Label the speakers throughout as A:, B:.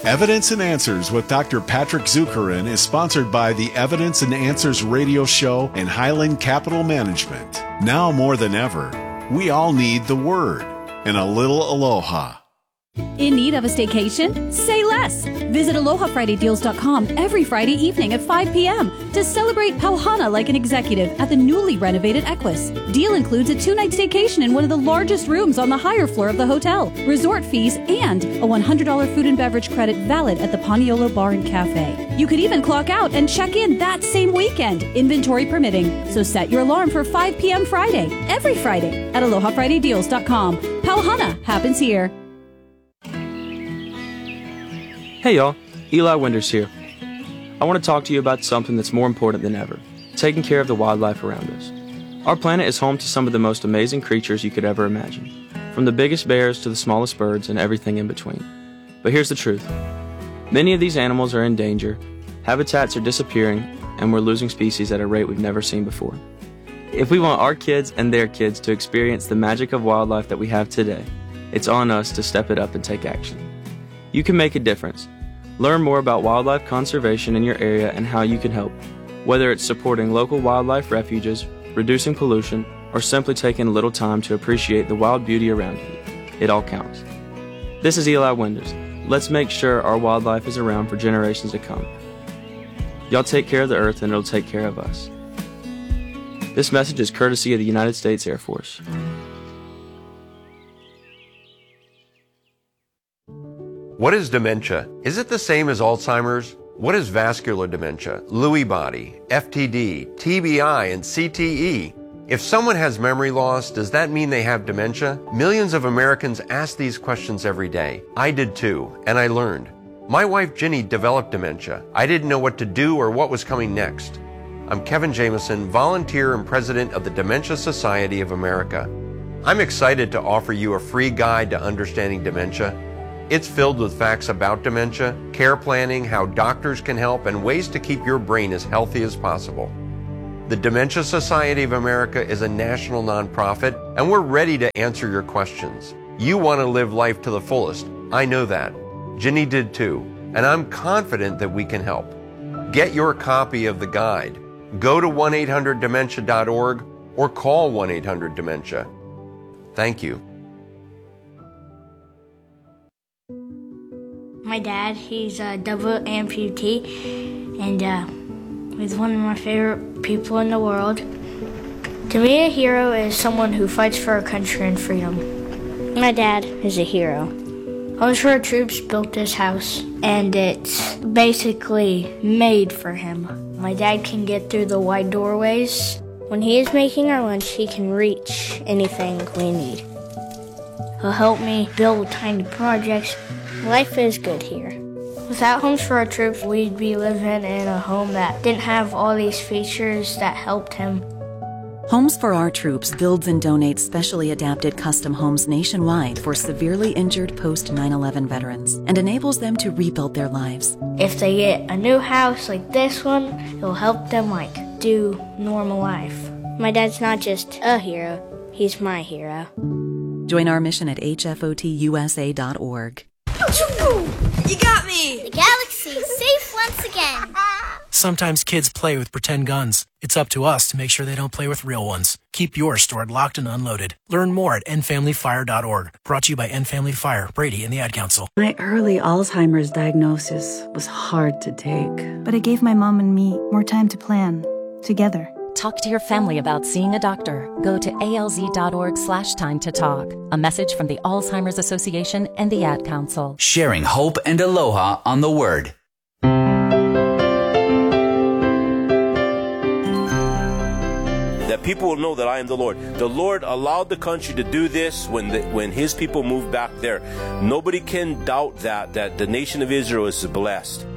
A: Evidence and Answers with Dr. Patrick Zukeran is sponsored by the Evidence and Answers radio show and Highland Capital Management. Now more than ever, we all need the Word and a little aloha.
B: In need of a staycation? Say less. Visit AlohaFridayDeals.com every Friday evening at 5 p.m. to celebrate Pauhana like an executive at the newly renovated Equus. Deal includes a 2-night staycation in one of the largest rooms on the higher floor of the hotel, resort fees, and a $100 food and beverage credit valid at the Paniolo Bar and Cafe. You could even clock out and check in that same weekend, inventory permitting. So set your alarm for 5 p.m. Friday, every Friday at AlohaFridayDeals.com. Pauhana happens here.
C: Hey y'all, Eli Winders here. I want to talk to you about something that's more important than ever, taking care of the wildlife around us. Our planet is home to some of the most amazing creatures you could ever imagine, from the biggest bears to the smallest birds and everything in between. But here's the truth. Many of these animals are in danger, habitats are disappearing, and we're losing species at a rate we've never seen before. If we want our kids and their kids to experience the magic of wildlife that we have today, it's on us to step it up and take action. You can make a difference. Learn more about wildlife conservation in your area and how you can help, whether it's supporting local wildlife refuges, reducing pollution, or simply taking a little time to appreciate the wild beauty around you. It all counts. This is Eli Winders. Let's make sure our wildlife is around for generations to come. Y'all take care of the earth and it'll take care of us. This message is courtesy of the United States Air Force.
D: What is dementia? Is it the same as Alzheimer's? What is vascular dementia, Lewy body, FTD, TBI, and CTE? If someone has memory loss, does that mean they have dementia? Millions of Americans ask these questions every day. I did too, and I learned. My wife Ginny developed dementia. I didn't know what to do or what was coming next. I'm Kevin Jameson, volunteer and president of the Dementia Society of America. I'm excited to offer you a free guide to understanding dementia. It's filled with facts about dementia, care planning, how doctors can help, and ways to keep your brain as healthy as possible. The Dementia Society of America is a national nonprofit, and we're ready to answer your questions. You want to live life to the fullest. I know that. Ginny did too, and I'm confident that we can help. Get your copy of the guide. Go to 1-800-DEMENTIA.org or call 1-800-DEMENTIA. Thank you.
E: My dad, he's a double amputee, and he's one of my favorite people in the world. To me, a hero is someone who fights for our country and freedom. My dad is a hero. Homes for Our Troops built this house, and it's basically made for him. My dad can get through the wide doorways. When he is making our lunch, he can reach anything we need. He'll help me build tiny projects. Life is good here. Without Homes for Our Troops, we'd be living in a home that didn't have all these features that helped him.
F: Homes for Our Troops builds and donates specially adapted custom homes nationwide for severely injured post-9/11 veterans and enables them to rebuild their lives.
E: If they get a new house like this one, it'll help them do normal life. My dad's not just a hero, he's my hero.
F: Join our mission at hfotusa.org.
G: You got me!
H: The galaxy's safe once again.
I: Sometimes kids play with pretend guns. It's up to us to make sure they don't play with real ones. Keep yours stored locked and unloaded. Learn more at endfamilyfire.org. Brought to you by End Family Fire, Brady, and the Ad Council.
J: My early Alzheimer's diagnosis was hard to take.
K: But it gave my mom and me more time to plan, together.
L: Talk to your family about seeing a doctor. Go to alz.org/time-to-talk. A message from the Alzheimer's Association and the Ad Council.
M: Sharing hope and aloha on the Word.
N: That people will know that I am the Lord. The Lord allowed the country to do this when His people moved back there. Nobody can doubt that the nation of Israel is blessed.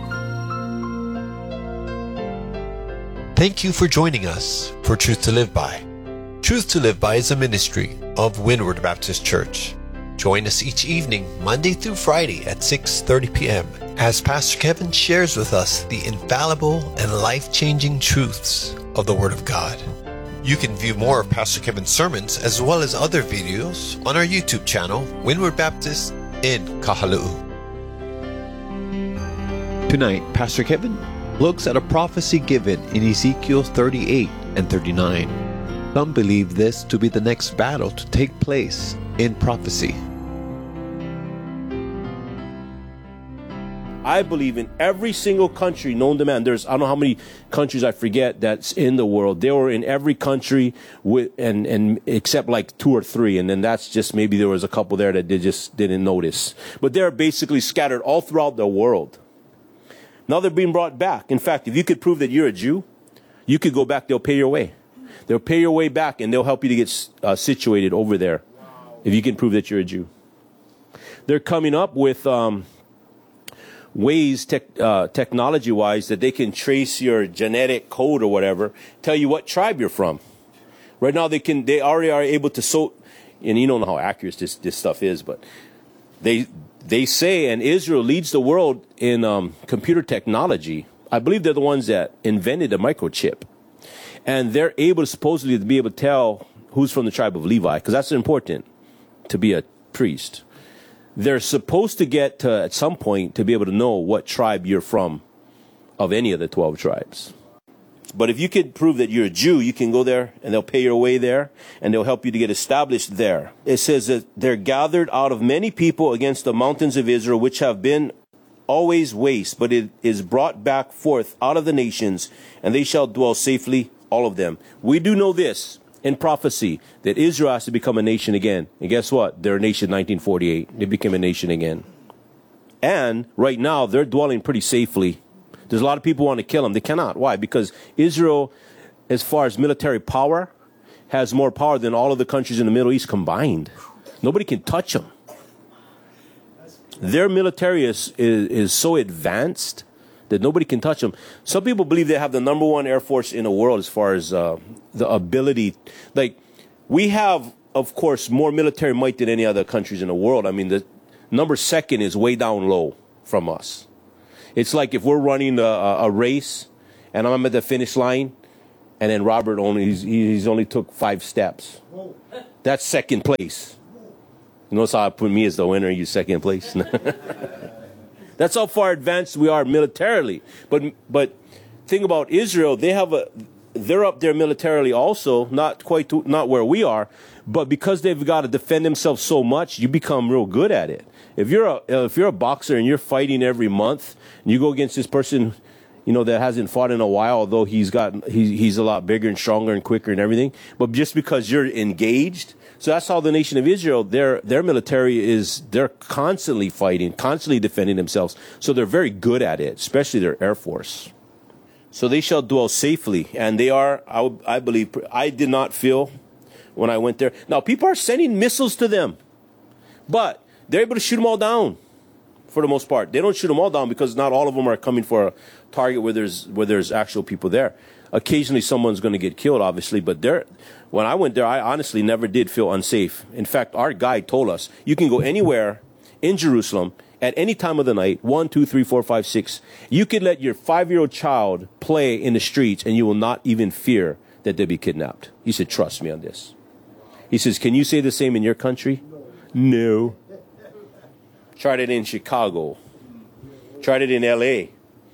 O: Thank you for joining us for Truth to Live By. Truth to Live By is a ministry of Windward Baptist Church. Join us each evening, Monday through Friday at 6:30 p.m. as Pastor Kevin shares with us the infallible and life-changing truths of the Word of God. You can view more of Pastor Kevin's sermons as well as other videos on our YouTube channel, Windward Baptist in Kahaluu. Tonight, Pastor Kevin looks at a prophecy given in Ezekiel 38 and 39. Some believe this to be the next battle to take place in prophecy.
N: I believe in every single country known to man. There's, I don't know how many countries I forget that's in the world. They were in every country with, and except like 2 or 3. And then that's just, maybe there was a couple there that they just didn't notice. But they're basically scattered all throughout the world. Now they're being brought back. In fact, if you could prove that you're a Jew, you could go back. They'll pay your way. They'll pay your way back, and they'll help you to get situated over there. If you can prove that you're a Jew. They're coming up with ways, technology-wise, that they can trace your genetic code or whatever, tell you what tribe you're from. Right now, they already are able to and you don't know how accurate this stuff is, but they say, and Israel leads the world in computer technology. I believe they're the ones that invented the microchip, and they're able to supposedly be able to tell who's from the tribe of Levi, because that's important to be a priest. They're supposed to get to, at some point, to be able to know what tribe you're from of any of the 12 tribes. But if you could prove that you're a Jew, you can go there and they'll pay your way there and they'll help you to get established there. It says that they're gathered out of many people against the mountains of Israel, which have been always waste, but it is brought back forth out of the nations, and they shall dwell safely, all of them. We do know this in prophecy, that Israel has to become a nation again. And guess what? They're a nation in 1948. They became a nation again. And right now, they're dwelling pretty safely. There's a lot of people who want to kill them. They cannot. Why? Because Israel, as far as military power, has more power than all of the countries in the Middle East combined. Nobody can touch them. Their military is so advanced that nobody can touch them. Some people believe they have the #1 air force in the world as far as the ability. Like, we have, of course, more military might than any other countries in the world. I mean, the number 2 is way down low from us. It's like if we're running a race and I'm at the finish line, and then Robert he's only took 5 steps. That's second place. You notice how I put me as the winner, you second place? That's how far advanced we are militarily. But think about Israel, they're up there militarily also, not where we are, but because they've got to defend themselves so much, you become real good at it. If you're a boxer and you're fighting every month, and you go against this person, you know, that hasn't fought in a while, although he's a lot bigger and stronger and quicker and everything, but just because you're engaged. So that's how the nation of Israel, their military they're constantly fighting, constantly defending themselves. So they're very good at it, especially their Air Force. So they shall dwell safely. And they are, I believe, I did not feel when I went there. Now, people are sending missiles to them, but they're able to shoot them all down for the most part. They don't shoot them all down because not all of them are coming for a target where there's actual people there. Occasionally someone's going to get killed, obviously, but when I went there, I honestly never did feel unsafe. In fact, our guide told us, you can go anywhere in Jerusalem at any time of the night, 1, 2, 3, 4, 5, 6. You could let your 5-year-old child play in the streets and you will not even fear that they'll be kidnapped. He said, trust me on this. He says, can you say the same in your country? No. Tried it in Chicago. Tried it in L.A.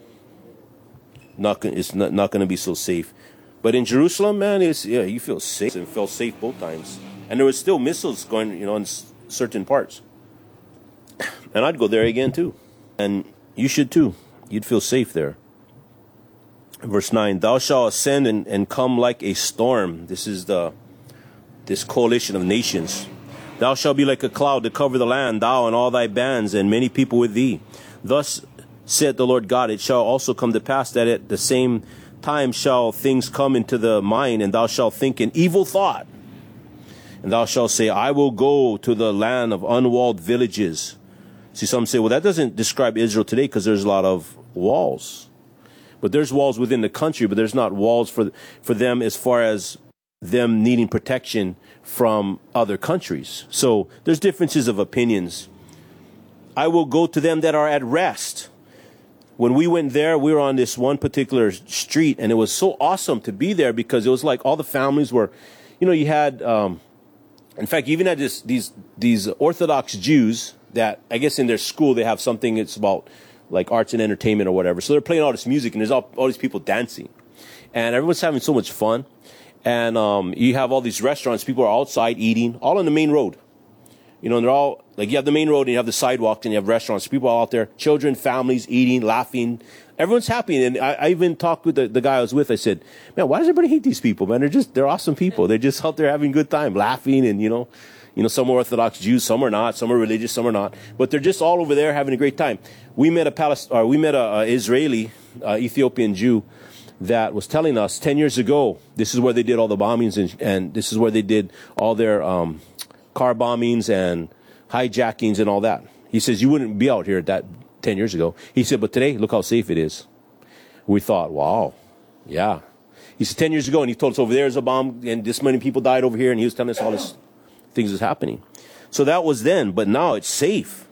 N: It's not going to be so safe. But in Jerusalem, man, you feel safe and felt safe both times. And there was still missiles going, in certain parts. And I'd go there again too. And you should too. You'd feel safe there. Verse 9, thou shalt ascend and come like a storm. This is this coalition of nations. Thou shalt be like a cloud to cover the land, thou and all thy bands, and many people with thee. Thus said the Lord God, it shall also come to pass that at the same time shall things come into the mind, and thou shalt think an evil thought. And thou shalt say, I will go to the land of unwalled villages. See, some say, well, that doesn't describe Israel today because there's a lot of walls. But there's walls within the country, but there's not walls for them as far as them needing protection from other countries. So there's differences of opinions. I will go to them that are at rest. When we went there, we were on this one particular street, and it was so awesome to be there because it was like all the families were, you had, in fact, you even had these Orthodox Jews that I guess in their school they have something, it's about like arts and entertainment or whatever. So they're playing all this music, and there's all these people dancing. And everyone's having so much fun. And you have all these restaurants. People are outside eating, all on the main road. You know, and they're all, like, you have the main road and you have the sidewalk and you have restaurants. People are out there, children, families, eating, laughing. Everyone's happy. And I even talked with the guy I was with. I said, man, why does everybody hate these people, man? They're awesome people. They're just out there having a good time, laughing. And, you know, some are Orthodox Jews, some are not, some are religious, some are not. But they're just all over there having a great time. We met a Israeli, Ethiopian Jew that was telling us 10 years ago, this is where they did all the bombings and this is where they did all their car bombings and hijackings and all that. He says, you wouldn't be out here at that 10 years ago. He said, but today, look how safe it is. We thought, wow, yeah. He said 10 years ago, and he told us over there is a bomb and this many people died over here, and he was telling us all this things is happening. So that was then, but now it's safe.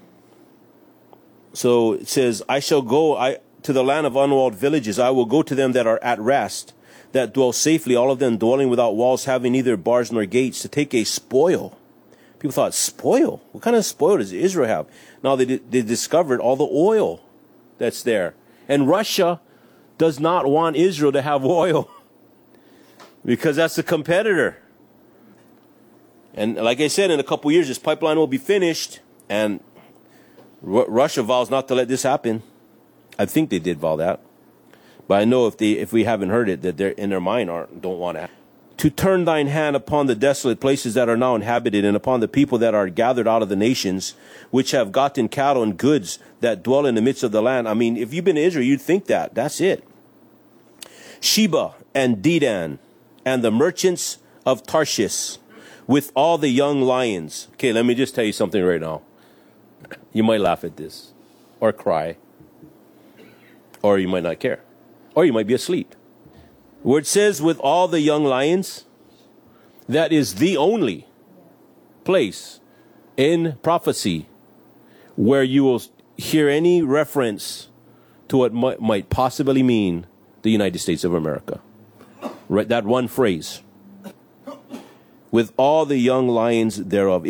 N: So it says, I shall go to the land of unwalled villages. I will go to them that are at rest, that dwell safely, all of them dwelling without walls, having neither bars nor gates, to take a spoil. People thought, spoil? What kind of spoil does Israel have? Now they discovered all the oil that's there. And Russia does not want Israel to have oil because that's the competitor. And like I said, in a couple years, this pipeline will be finished, and Russia vows not to let this happen. I think they did vow that. But I know if we haven't heard it, that they're in their mind don't want to turn thine hand upon the desolate places that are now inhabited, and upon the people that are gathered out of the nations, which have gotten cattle and goods that dwell in the midst of the land. I mean, if you've been to Israel, you'd think that. That's it. Sheba and Dedan and the merchants of Tarshish with all the young lions. Okay, let me just tell you something right now. You might laugh at this or cry, or you might not care, or you might be asleep. Where it says with all the young lions, that is the only place in prophecy where you will hear any reference to what might possibly mean the United States of America. Right, that one phrase. With all the young lions thereof.